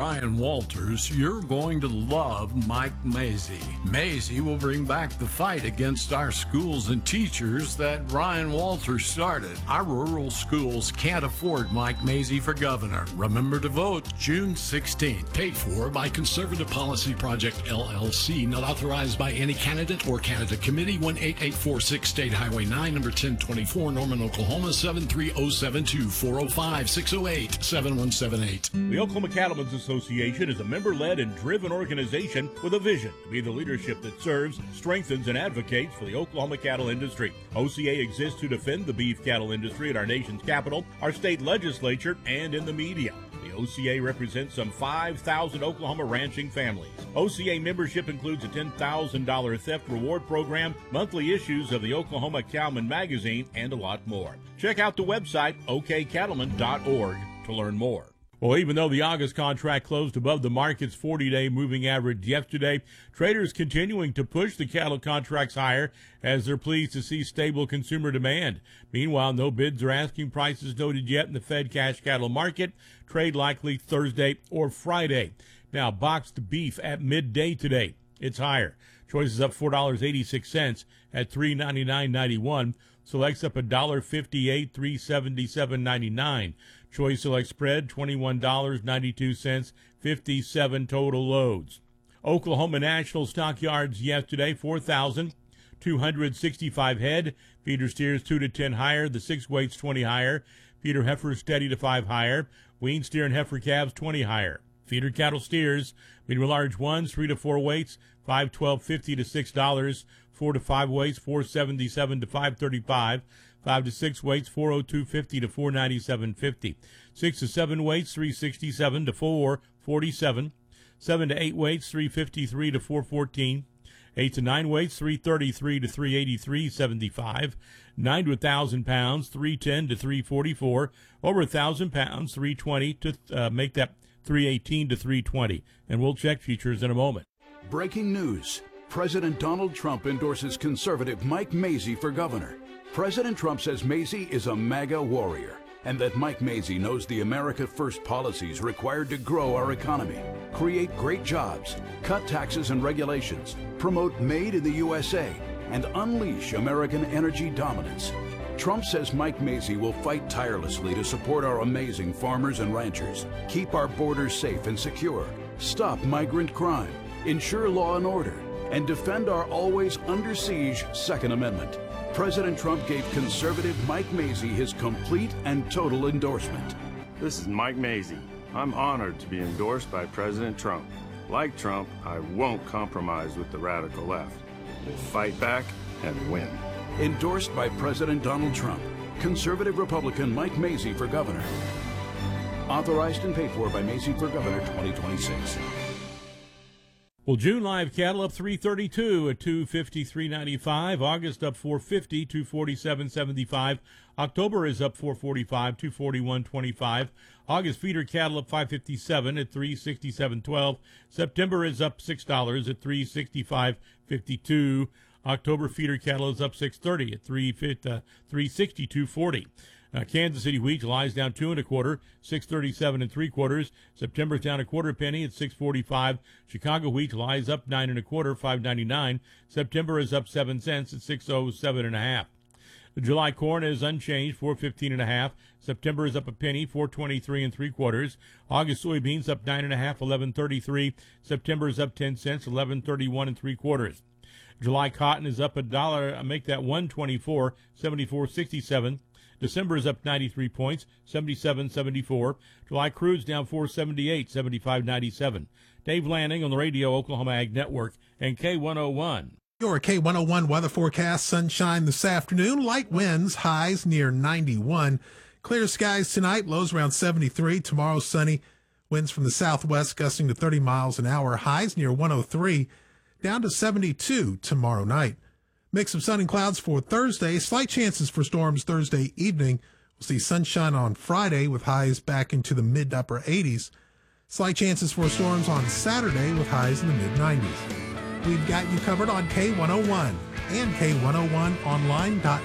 Ryan Walters, you're going to love Mike Mazie. Mazie will bring back the fight against our schools and teachers that Ryan Walters started. Our rural schools can't afford Mike Mazie for governor. Remember to vote June 16th. Paid for by Conservative Policy Project, LLC. Not authorized by any candidate or candidate committee. 18846 State Highway 9, number 1024, Norman, Oklahoma, 73072, 405-608-7178. The Oklahoma Cattlemen's Association is a member-led and driven organization with a vision to be the leadership that serves, strengthens, and advocates for the Oklahoma cattle industry. OCA exists to defend the beef cattle industry at our nation's capital, our state legislature, and in the media. The OCA represents some 5,000 Oklahoma ranching families. OCA membership includes a $10,000 theft reward program, monthly issues of the Oklahoma Cowman magazine, and a lot more. Check out the website, okcattleman.org, to learn more. Well, even though the August contract closed above the market's 40-day moving average yesterday, traders continuing to push the cattle contracts higher as they're pleased to see stable consumer demand. Meanwhile, no bids or asking prices noted yet in the Fed cash cattle market. Trade likely Thursday or Friday. Now, boxed beef at midday today, it's higher. Choice is up $4.86 at $399.91. Select's up $1.58, $377.99. Choice Select spread, $21.92, 57 total loads. Oklahoma National Stockyards yesterday, 4,265 head. Feeder steers 2 to 10 higher. The 6 weights 20 higher. Feeder heifers steady to 5 higher. Wean steer and heifer calves 20 higher. Feeder cattle steers, medium large ones 3 to 4 weights, $5.12.50 to $6. 4 to 5 weights, $4.77 to $5.35. 5 to 6 weights, $402.50 to $497.50. 6 to 7 weights, $367 to $447. 7 to 8 weights, $353 to $414. 8 to 9 weights, $333 to $383.75. 9 to 1,000 pounds, $310 to $344. Over 1,000 pounds, $320 to make that $318 to $320. And we'll check futures in a moment. Breaking news. President Donald Trump endorses conservative Mike Mazie for governor. President Trump says Mazie is a MAGA warrior and that Mike Mazie knows the America First policies required to grow our economy, create great jobs, cut taxes and regulations, promote Made in the USA, and unleash American energy dominance. Trump says Mike Mazie will fight tirelessly to support our amazing farmers and ranchers, keep our borders safe and secure, stop migrant crime, ensure law and order, and defend our always under siege Second Amendment. President Trump gave conservative Mike Mazie his complete and total endorsement. This is Mike Mazie. I'm honored to be endorsed by President Trump. Like Trump, I won't compromise with the radical left. We'll fight back and win. Endorsed by President Donald Trump, conservative Republican Mike Mazie for governor. Authorized and paid for by Mazie for Governor 2026. Well, June live cattle up 332 at 253.95. August up 450, 247.75. October is up 445, 241.25. August feeder cattle up 557 at 367.12. September is up $6 at 365.52. October feeder cattle is up 630 at 362.40. Kansas City wheat lies down 2 1/4, 637 3/4. September's down a quarter penny at 645. Chicago wheat lies up 9 1/4, 5.99. September is up 7 cents at 607 1/2. The July corn is unchanged, 415 1/2. September is up a penny, 423 3/4. August soybeans up 9 1/2, 11.33. September is up 10 cents, 11.31 3/4. July cotton is up $1, make that 124, 74.67. December is up 93 points, 77.74. July crude's down 478, 75.97. Dave Lanning on the radio, Oklahoma Ag Network, and K101. Your K101 weather forecast: sunshine this afternoon, light winds, highs near 91. Clear skies tonight, lows around 73. Tomorrow sunny, winds from the southwest gusting to 30 miles an hour, highs near 103, down to 72 tomorrow night. Mix of sun and clouds for Thursday. Slight chances for storms Thursday evening. We'll see sunshine on Friday with highs back into the mid-upper 80s. Slight chances for storms on Saturday with highs in the mid-90s. We've got you covered on K101 and K101online.net.